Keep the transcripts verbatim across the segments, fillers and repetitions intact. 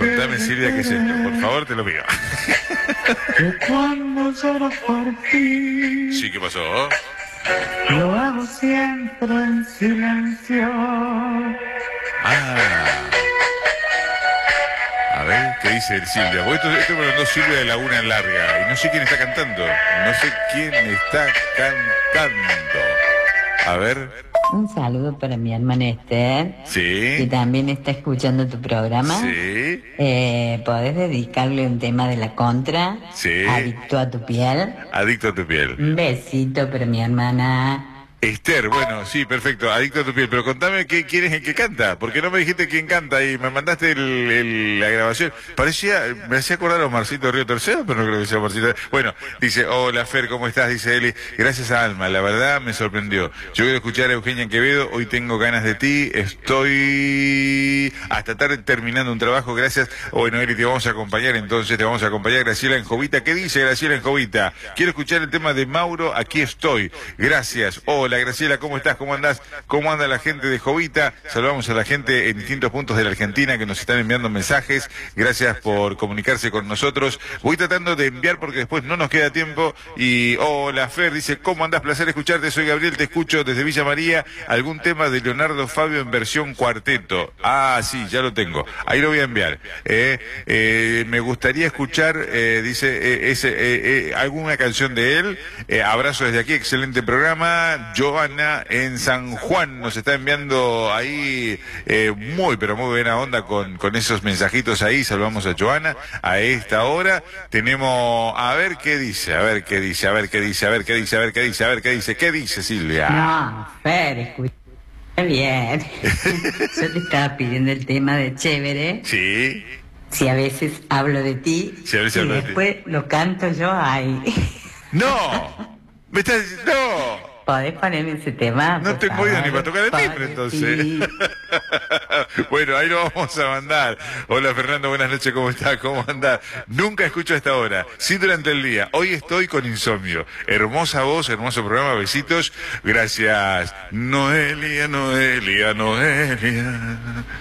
Contame, Silvia, ¿qué es esto? Por favor, te lo pido. Que cuando lloro por ti, Sí, ¿qué pasó? lo hago siempre en silencio. Ah. A ver, ¿qué dice Silvia? Porque esto, esto me lo mandó Silvia de Laguna Larga. Y no sé quién está cantando. No sé quién está cantando. A ver. Un saludo para mi hermana Esther, Sí. que también está escuchando tu programa. Sí. Eh, ¿Podés dedicarle un tema de la contra? Sí. Adicto a tu piel. Adicto a tu piel. Un besito para mi hermana. Esther, bueno, sí, perfecto, adicto a tu piel, pero contame qué, quién es el que canta, porque no me dijiste quién canta y me mandaste el, el, la grabación. Parecía, me hacía acordar a Marcito Río Tercero, pero no creo que sea Marcito. Bueno, dice, hola Fer, ¿cómo estás? Dice Eli, gracias a Alma, la verdad me sorprendió. Yo quiero escuchar a Eugenia Quevedo, hoy tengo ganas de ti, estoy hasta tarde terminando un trabajo, gracias. Bueno, Eli, te vamos a acompañar, entonces te vamos a acompañar. Graciela en Jovita, ¿qué dice Graciela en Jovita? Quiero escuchar el tema de Mauro, aquí estoy, gracias. Hola. Hola Graciela, ¿cómo estás? ¿Cómo andás? ¿Cómo anda la gente de Jovita? Saludamos a la gente en distintos puntos de la Argentina que nos están enviando mensajes. Gracias por comunicarse con nosotros. Voy tratando de enviar porque después no nos queda tiempo. Y hola Fer, dice, ¿cómo andás? Placer escucharte. Soy Gabriel, te escucho desde Villa María. ¿Algún tema de Leonardo Fabio en versión cuarteto? Ah, sí, ya lo tengo. Ahí lo voy a enviar. Eh, eh, me gustaría escuchar, eh, dice, eh, ese, eh, eh, alguna canción de él. Eh, abrazo desde aquí, excelente programa. Joana en San Juan nos está enviando ahí eh, muy pero muy buena onda con, con esos mensajitos ahí. Saludamos a Joana a esta hora. Tenemos, a ver qué dice, a ver qué dice, a ver qué dice, a ver qué dice, a ver qué dice, a ver qué dice, qué dice Silvia. No, Fer, escucha bien. Yo te estaba pidiendo el tema de Chévere. Sí. Si a veces hablo de ti, Si a veces y hablo de ti. después lo canto yo ahí. No, me estás diciendo, no. ¿Podés ponerme ese tema? No por te favor? podía ni para tocar el timbre, entonces. Sí. Bueno, ahí lo vamos a mandar. Hola Fernando, buenas noches, ¿cómo estás? ¿Cómo andás? Nunca escucho a esta hora, sí durante el día. Hoy estoy con insomnio. Hermosa voz, hermoso programa, besitos. Gracias. Noelia, Noelia, Noelia.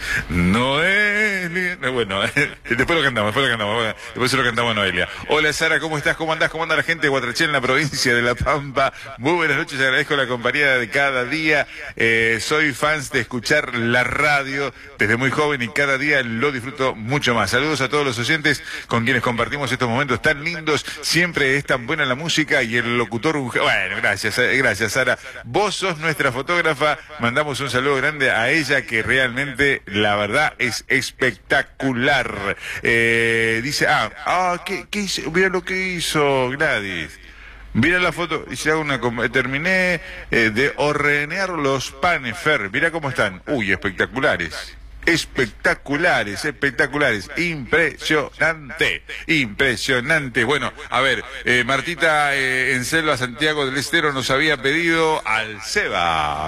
Noelia. No, bueno, después lo cantamos, después lo cantamos. Después se lo cantamos a Noelia. Hola Sara, ¿cómo estás? ¿Cómo andás? ¿Cómo anda la gente de Guatraché en la provincia de La Pampa? Muy buenas noches, agradezco la compañía de cada día. Eh, soy fans de escuchar la radio desde muy joven y cada día lo disfruto mucho más. Saludos a todos los oyentes con quienes compartimos estos momentos tan lindos. Siempre es tan buena la música y el locutor... Bueno, gracias, gracias Sara. Vos sos nuestra fotógrafa. Mandamos un saludo grande a ella que realmente, la verdad, es espectacular. Eh, dice, ah, ah ¿qué, qué hizo? Mira lo que hizo Gladys. Mira la foto, y se hago una, terminé eh, de hornear los panes, Fer. Mira cómo están. Uy, espectaculares. Espectaculares, espectaculares. Impresionante, impresionante. Bueno, a ver, eh, Martita eh, en Selva, Santiago del Estero nos había pedido al Seba.